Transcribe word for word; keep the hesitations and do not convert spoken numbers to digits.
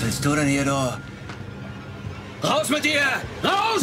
willst du denn hier, du? Raus mit dir! Raus!